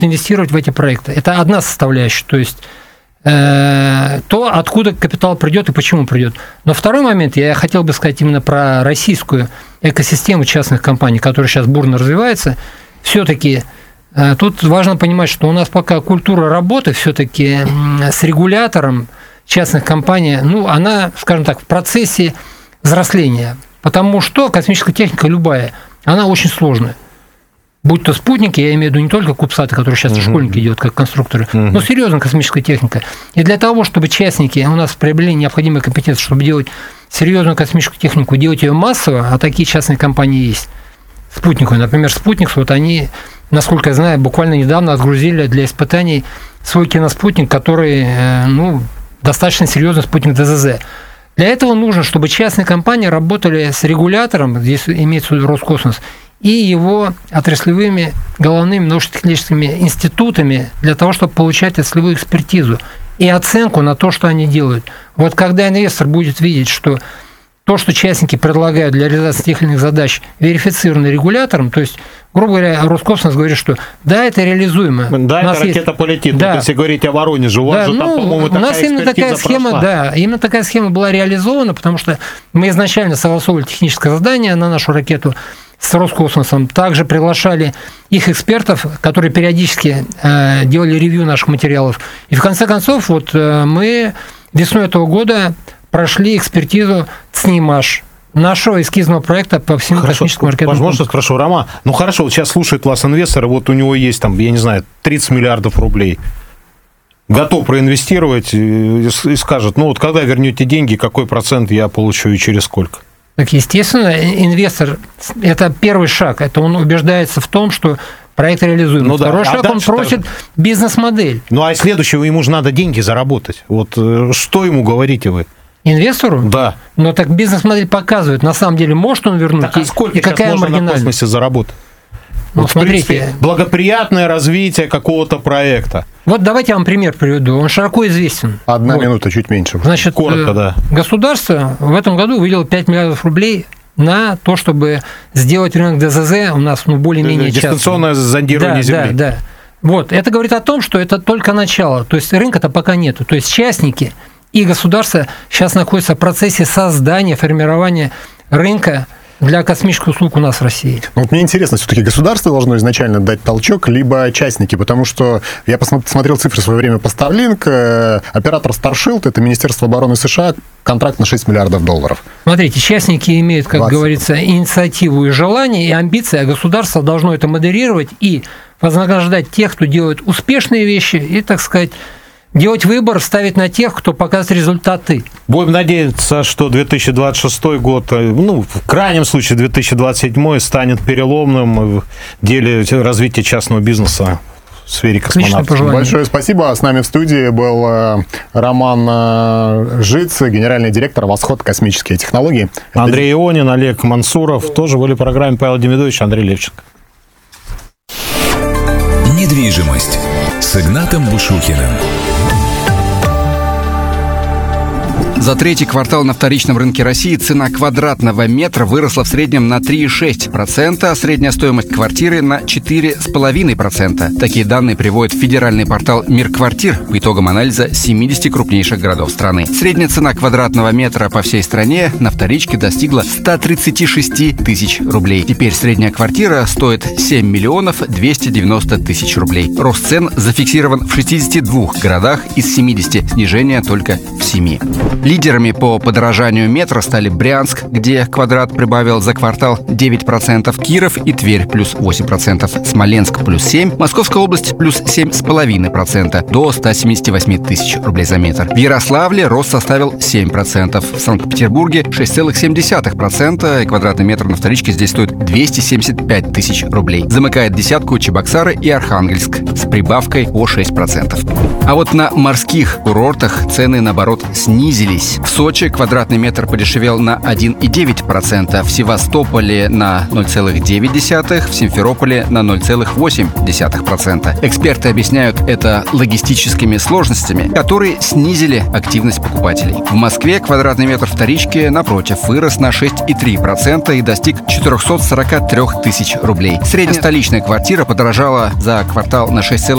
инвестировать в эти проекты. Это одна составляющая, то есть то, откуда капитал придет и почему придет. Но второй момент, я хотел бы сказать именно про российскую экосистему частных компаний, которая сейчас бурно развивается. Все-таки тут важно понимать, что у нас пока культура работы все-таки с регулятором частных компаний, она, скажем так, в процессе взросления. Потому что космическая техника любая, она очень сложная. Будь то спутники, я имею в виду не только кубсаты, которые сейчас школьники делают, как конструкторы, но серьезная космическая техника. И для того, чтобы частники у нас приобрели необходимые компетенции, чтобы делать серьезную космическую технику, делать ее массово, а такие частные компании есть, спутниковые, например, Спутникс, вот они, насколько я знаю, буквально недавно отгрузили для испытаний свой киноспутник, который, достаточно серьезный спутник ДЗЗ. Для этого нужно, чтобы частные компании работали с регулятором, здесь имеется в виду Роскосмос, и его отраслевыми головными научно-техническими институтами для того, чтобы получать отраслевую экспертизу и оценку на то, что они делают. Вот когда инвестор будет видеть, что то, что частники предлагают для реализации тех или иных задач, верифицировано регулятором, то есть, грубо говоря, Роскосмос говорит, что да, это реализуемо. Да, эта ракета полетит. Да. Вот если говорить о Воронеже, у вас же там, по-моему, такая экспертиза прошла. У нас именно такая схема, да, именно такая схема была реализована, потому что мы изначально согласовывали техническое задание на нашу ракету с Роскосмосом, также приглашали их экспертов, которые периодически делали ревью наших материалов. И в конце концов, вот мы весной этого года прошли экспертизу ЦНИМАШ, нашего эскизного проекта по всему космическому ракетному комплексу. Можно спрошу, Рома, хорошо, вот сейчас слушает вас инвестор, вот у него есть там, я не знаю, 30 миллиардов рублей, готов проинвестировать и скажет, вот когда вернете деньги, какой процент я получу и через сколько? Так, естественно, инвестор, это первый шаг, это он убеждается в том, что проект реализуем. Второй шаг, он просит бизнес-модель. А следующего ему же надо деньги заработать. Вот что ему говорите вы? Инвестору? Да. Но так бизнес-модель показывает, на самом деле, может он вернуть, так, а сколько и какая можно на космосе заработать? Смотрите. В принципе, благоприятное развитие какого-то проекта. Вот давайте я вам пример приведу. Он широко известен. Одна минута, чуть меньше. Значит, коротко, да. Государство в этом году выделило 5 миллиардов рублей на то, чтобы сделать рынок ДЗЗ у нас более-менее частным. Дистанционное зондирование Земли. Да. Вот. Это говорит о том, что это только начало. То есть рынка-то пока нету. То есть частники и государство сейчас находятся в процессе создания, формирования рынка для космических услуг у нас в России. Вот мне интересно, все-таки государство должно изначально дать толчок, либо частники, потому что я посмотрел цифры в свое время по Starlink, оператор Starshield, это Министерство обороны США, контракт на $6 миллиардов. Смотрите, частники имеют, как 20. говорится, инициативу и желание, и амбиции, а государство должно это модерировать и вознаграждать тех, кто делает успешные вещи, и, так сказать, делать выбор, ставить на тех, кто показывает результаты. Будем надеяться, что 2026 год, в крайнем случае 2027 станет переломным в деле развития частного бизнеса в сфере космонавтики. Большое спасибо. С нами в студии был Роман Жиц, генеральный директор «Восход. Космические технологии». Андрей Ионин, Олег Мансуров. Тоже в программе Павел Демидович, Андрей Левченко. Недвижимость с Игнатом Бушухиным. За третий квартал на вторичном рынке России цена квадратного метра выросла в среднем на 3,6%, а средняя стоимость квартиры на 4,5%. Такие данные приводит федеральный портал «Мир квартир» по итогам анализа 70 крупнейших городов страны. Средняя цена квадратного метра по всей стране на вторичке достигла 136 тысяч рублей. Теперь средняя квартира стоит 7 миллионов 290 тысяч рублей. Рост цен зафиксирован в 62 городах из 70, снижение только в 7. Лидерами по подорожанию метра стали Брянск, где квадрат прибавил за квартал 9%, Киров и Тверь плюс 8%, Смоленск плюс 7%, Московская область плюс 7,5% до 178 тысяч рублей за метр. В Ярославле рост составил 7%, в Санкт-Петербурге 6,7%, и квадратный метр на вторичке здесь стоит 275 тысяч рублей. Замыкает десятку Чебоксары и Архангельск с прибавкой о 6%. А вот на морских курортах цены, наоборот, снизились. поднялись. В Сочи квадратный метр подешевел на 1,9%, в Севастополе на 0,9%, в Симферополе на 0,8%. Эксперты объясняют это логистическими сложностями, которые снизили активность покупателей. В Москве квадратный метр вторички, напротив, вырос на 6,3% и достиг 443 тысяч рублей. Средняя столичная квартира подорожала за квартал на 6,5%.